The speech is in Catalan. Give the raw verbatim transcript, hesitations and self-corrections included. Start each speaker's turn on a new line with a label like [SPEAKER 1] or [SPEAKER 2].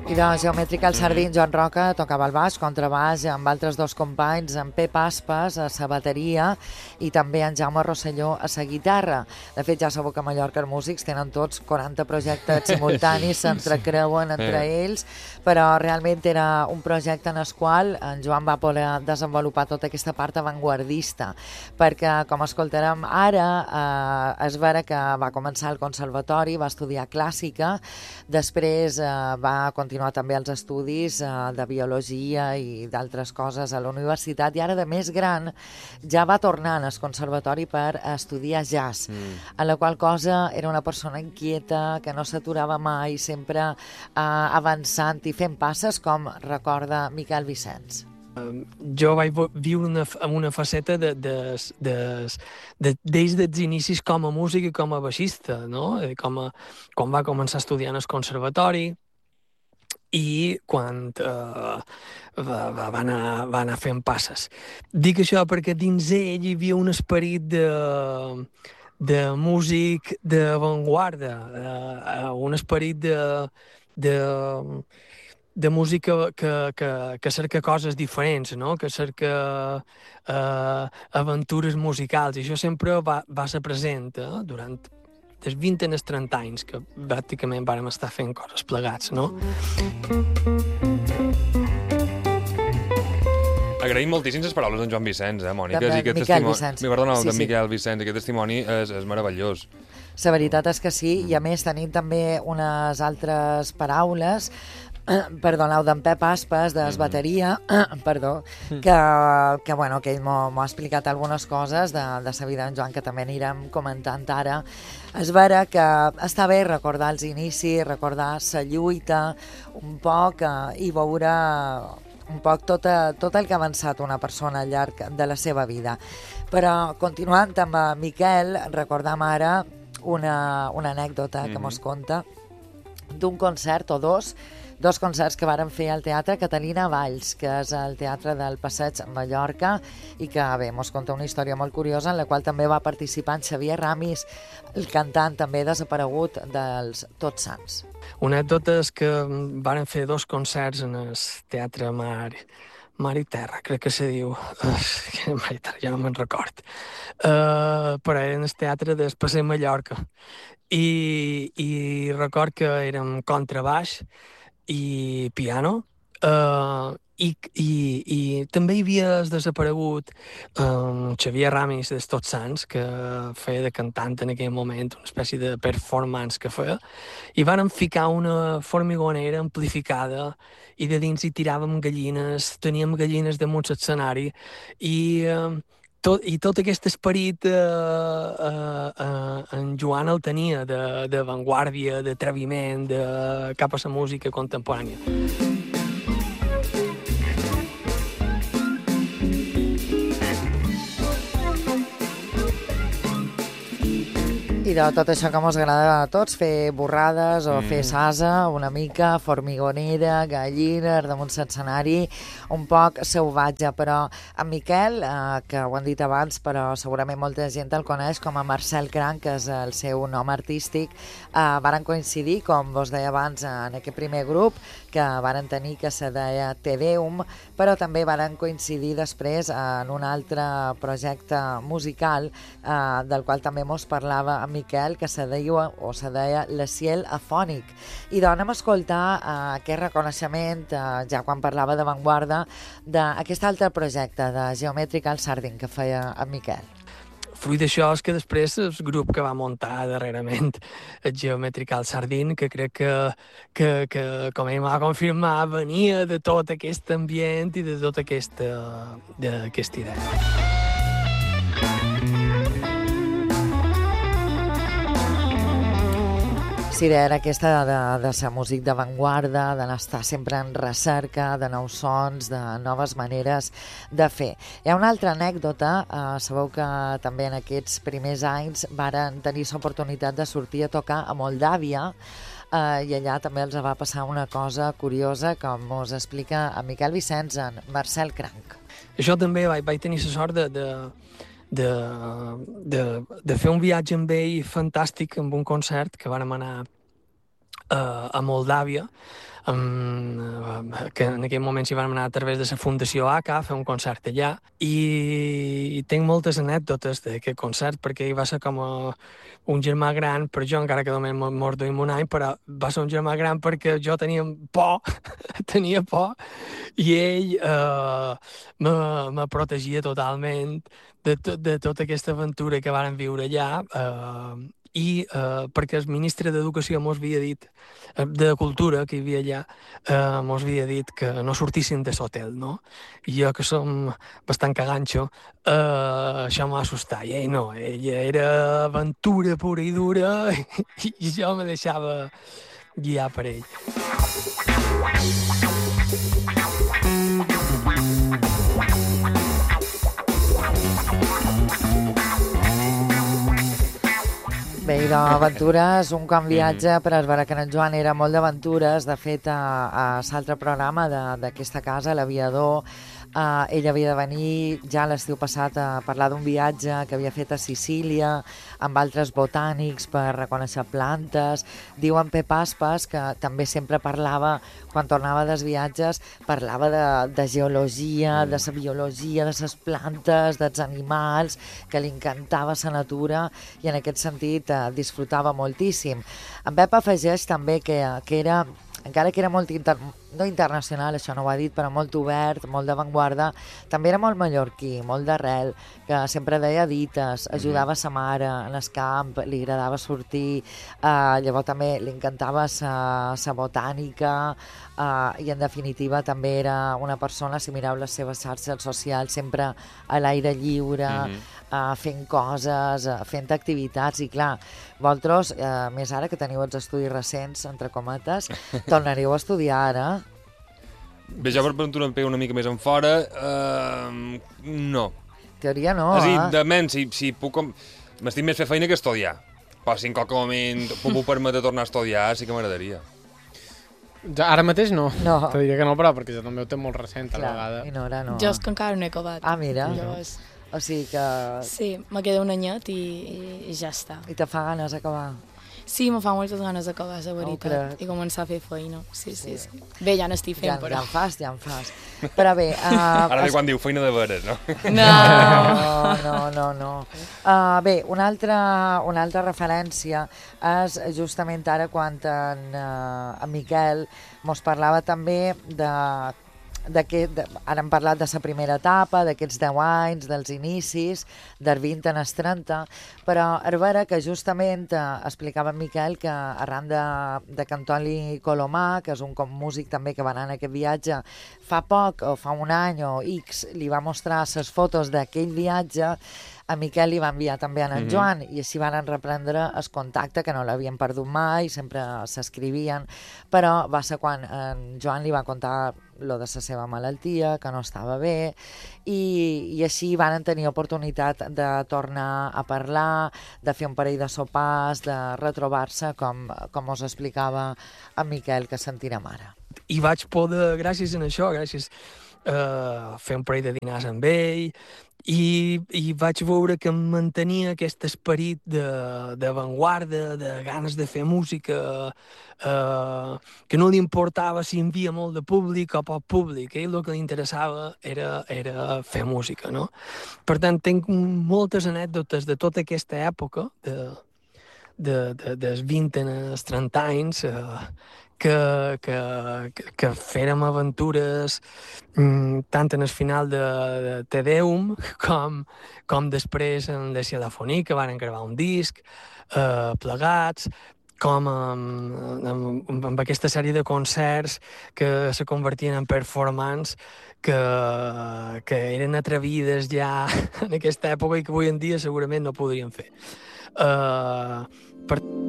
[SPEAKER 1] I de Geomètrica el Sardín, Joan Roca tocava el baix, contrabaix, amb altres dos companys, en Pep Aspas a la bateria i també en Jaume Rosselló a la guitarra. De fet, ja sabeu que a Mallorca els músics tenen tots quaranta projectes simultanis, s'entrecreuen entre ells, però realment era un projecte en el qual en Joan va poder desenvolupar tota aquesta part avantguardista, perquè, com escoltarem ara, eh, és vera que va començar al conservatori, va estudiar clàssica, després eh, va continuar també els estudis eh, de biologia i d'altres coses a la universitat, i ara de més gran ja va tornar al conservatori per estudiar jazz, mm. en la qual cosa era una persona inquieta, que no s'aturava mai, sempre eh, avançant i fent passes, com recorda Miquel Vicenç.
[SPEAKER 2] Jo vaig viure una, amb una faceta de, de, de, de, des dels inicis com a músic i com a baixista, no? Com, a, com va començar estudiant al conservatori, i quan uh, va, va, va, anar, va anar fent passes. Dic això perquè dins ell hi havia un esperit de, de músic d'avantguarda, uh, un esperit de, de, de música que, que, que cerca coses diferents, no? Que cerca uh, aventures musicals, i això sempre va, va ser present eh? durant dels vint als trenta anys, que pràcticament vàrem estar fent coses plegats, no?
[SPEAKER 3] Agraïm moltíssim les paraules d'en Joan Vicenç, eh, Mònica?
[SPEAKER 1] De
[SPEAKER 3] sí,
[SPEAKER 1] Miquel
[SPEAKER 3] testimoni...
[SPEAKER 1] Vicenç.
[SPEAKER 3] Perdona, el
[SPEAKER 1] Sí,
[SPEAKER 3] de
[SPEAKER 1] sí.
[SPEAKER 3] Miquel Vicenç. Aquest testimoni és, és meravellós.
[SPEAKER 1] La veritat és que sí, i a més tenim també unes altres paraules, perdoneu, d'en Pep Aspas, de mm. bateria, perdó, que, que, bueno, que ell m'ha explicat algunes coses de, de la vida d'en Joan, que també anirem comentant ara. És vera que està bé recordar els inicis, recordar la lluita un poc eh, i veure un poc tot, a, tot el que ha avançat una persona al llarg de la seva vida. Però continuant amb Miquel, recordam ara una, una anècdota mm-hmm. que mos conta d'un concert o dos, dos concerts que varen fer al Teatre Catalina Valls, que és el Teatre del Passeig Mallorca, i que, bé, mos conta una història molt curiosa en la qual també va participar en Xavier Ramis, el cantant també desaparegut dels Tots Sants.
[SPEAKER 2] Una anècdota és que varen fer dos concerts en el Teatre Mar, Mar i Terra, crec que se diu. Uh, Mar i Terra, ja no me'n record. Uh, però era en el Teatre del Passeig Mallorca. I, I record que érem contrabaix i piano, uh, i, i, i també hi havia desaparegut um, Xavier Ramis dels Tots Sants, que feia de cantant en aquell moment, una espècie de performance que feia, i vàrem ficar una formigonera amplificada i de dins hi tiràvem gallines, teníem gallines damunt l'escenari, i uh, tot, i tot aquest esperit eh, eh, eh, en Joan el tenia d'avantguàrdia, d'atreviment, de cap a la música contemporània.
[SPEAKER 1] I de tot això que ens agrada a tots, fer borrades o mm. fer sasa, una mica, formigonera, gallines, damunt l'escenari, un poc sauvatge, però en Miquel, eh, que ho han dit abans, però segurament molta gent el coneix com a Marcel Cranc, que és el seu nom artístic, eh, varen coincidir, com vos deia abans, en aquest primer grup, que varen tenir, que se deia Te Deum, però també varen coincidir després en un altre projecte musical, eh, del qual també mos parlava en Miquel, que se deia, o se deia La Ciel Afònic. I doncs anem a escoltar eh, aquest reconeixement, eh, ja quan parlava d'avantguarda, d'aquest altre projecte de Geomètrica el Sardín que feia en Miquel.
[SPEAKER 2] Fruit d'això és que després el grup que va muntar darrerament, el Geomètrica el Sardín, que crec que, que, que com ell m'ha confirmat, venia de tot aquest ambient i de tota aquesta, d'aquesta idea.
[SPEAKER 1] Sí, era aquesta de, de ser músic d'avantguarda, d'estar sempre en recerca, de nous sons, de noves maneres de fer. Hi ha una altra anècdota, eh, sabeu que també en aquests primers anys varen tenir l'oportunitat de sortir a tocar a Moldàvia, eh, i allà també els va passar una cosa curiosa, com us explica en Miquel Vicenç, en Marcel Cranc.
[SPEAKER 2] Això també vaig, vaig tenir la sort de... de... De, de, de fer un viatge amb ell fantàstic, amb un concert que vàrem anar uh, a Moldàvia, amb, que en aquell moment s'hi vam anar a través de la Fundació A C A a fer un concert allà, i tinc moltes anècdotes d'aquest concert, perquè ell va ser com a un germà gran per jo, encara que només mos duim un any, però va ser un germà gran perquè jo tenia por, tenia por, i ell eh, me, me protegia totalment de, to, de tota aquesta aventura que vàrem viure allà, eh, i eh, perquè el ministre d'Educació mos havia dit, eh, de Cultura que hi havia allà, eh, mos havia dit que no sortíssim de l'hotel, no? I jo, que som bastant caganxo, eh, això m'ha assustat. I ell no, ell era aventura pura i dura i, i jo me deixava guiar per ell.
[SPEAKER 1] Bé, i d'aventures, un quan viatge, però es veurà que en Joan era molt d'aventures. De fet, a, a l'altre programa d'aquesta casa, l'Aviador, Uh, ell havia de venir ja l'estiu passat a parlar d'un viatge que havia fet a Sicília amb altres botànics per reconèixer plantes. Diu en Pep Aspas que també sempre parlava, quan tornava dels viatges, parlava de, de geologia, de la biologia, de les plantes, dels animals, que li encantava la natura i en aquest sentit uh, disfrutava moltíssim. En Pep afegeix també que, que era, encara que era molt inter... no internacional, això no ho ha dit, però molt obert, molt d'avantguarda, també era molt mallorquí, molt d'arrel, que sempre deia dites, ajudava sa mare en el camp, li agradava sortir, eh, llavors també li encantava sa botànica, eh, i en definitiva també era una persona, si mireu les seves xarxes socials, sempre a l'aire lliure, mm-hmm. Uh, fent coses, uh, fent activitats, i clar, vosaltres, uh, més ara que teniu els estudis recents, entre cometes, tornaríeu a estudiar ara?
[SPEAKER 3] Bé, jo per aventura em pego una mica més en fora, uh, no.
[SPEAKER 1] Teoria no,
[SPEAKER 3] és
[SPEAKER 1] eh?
[SPEAKER 3] És a dir, de ment, si, si puc... Com... M'estic més fer feina que estudiar. Però si en qualque moment puc permetre tornar a estudiar, sí que m'agradaria.
[SPEAKER 4] Ja, ara mateix no.
[SPEAKER 1] No.
[SPEAKER 4] Te diria que no, però perquè jo també ho té molt recent, a la vegada.
[SPEAKER 1] I no, ara no.
[SPEAKER 5] Jo és que encara no he acabat.
[SPEAKER 1] Ah, mira.
[SPEAKER 5] Llavors...
[SPEAKER 1] O sigui que...
[SPEAKER 5] Sí, me queda un anyet i, i ja està.
[SPEAKER 1] I te fa ganes d'acabar?
[SPEAKER 5] Sí, me fa moltes ganes d'acabar, la veritat, i començar a fer feina. Sí, sí, sí. sí. Bé, ja n'estic fent,
[SPEAKER 1] ja,
[SPEAKER 5] però...
[SPEAKER 1] Ja en fas, ja en fas. Però bé... Uh,
[SPEAKER 3] Ara ve quan diu feina de veres, no?
[SPEAKER 5] No!
[SPEAKER 1] No, no, no, no. Uh, bé, una altra, una altra referència és justament ara quan en, uh, en Miquel mos parlava també de... De que, de, ara hem parlat de la primera etapa, d'aquests deu anys, dels inicis, del vint en els trenta, però és vera que justament eh, explicava en Miquel que arran de, de que Antoni Colomà, que és un com músic també que va anar en aquest viatge, fa poc o fa un any o X, li va mostrar les fotos d'aquell viatge, a Miquel li va enviar també a en mm-hmm. Joan, i així van reprendre el contacte, que no l'havien perdut mai, sempre s'escrivien, però va ser quan en Joan li va contar lo de la seva malaltia, que no estava bé, i, i així van tenir oportunitat de tornar a parlar, de fer un parell de sopars, de retrobar-se, com, com us explicava en Miquel, que sentirem ara.
[SPEAKER 2] I vaig poder, gràcies a això, gràcies a uh, fer un parell de dinars amb ell, I, i vaig veure que em mantenia aquest esperit d'avantguarda, de, de ganes de fer música, eh, que no li importava si hi havia molt de públic o poc públic, a ell el que li interessava era, era fer música, no? Per tant, tinc moltes anècdotes de tota aquesta època, de, de, de, dels vint als trenta anys, eh, que, que, que fèrem aventures mm, tant en el final de, de Te Deum com, com després en la Cielafonia, que van gravar un disc eh, plegats, com amb, amb, amb aquesta sèrie de concerts que se convertien en performance, que, que eren atrevides ja en aquesta època i que avui en dia segurament no podríem fer. Uh, per